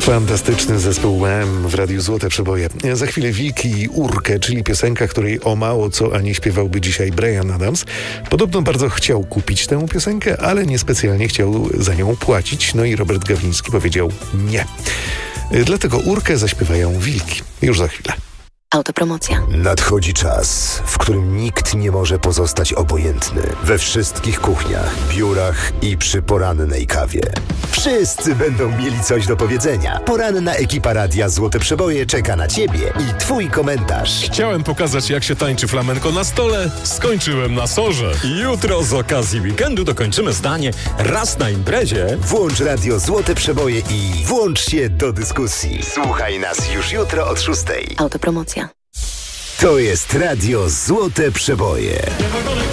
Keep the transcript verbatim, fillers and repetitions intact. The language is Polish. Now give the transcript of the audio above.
Fantastyczny zespół M w Radiu Złote Przeboje. Za chwilę Wilki i Urkę, czyli piosenka, której o mało co ani śpiewałby dzisiaj Bryan Adams. Podobno bardzo chciał kupić tę piosenkę, ale niespecjalnie chciał za nią płacić. No i Robert Gawliński powiedział nie. Dlatego Urkę zaśpiewają Wilki. Już za chwilę. Autopromocja. Nadchodzi czas, w którym nikt nie może pozostać obojętny. We wszystkich kuchniach, biurach i przy porannej kawie. Wszyscy będą mieli coś do powiedzenia. Poranna ekipa Radia Złote Przeboje czeka na Ciebie i Twój komentarz. Chciałem pokazać, jak się tańczy flamenko na stole, skończyłem na sorze. Jutro z okazji weekendu dokończymy zdanie raz na imprezie. Włącz Radio Złote Przeboje i włącz się do dyskusji. Słuchaj nas już jutro od szóstej. Autopromocja. To jest Radio Złote Przeboje.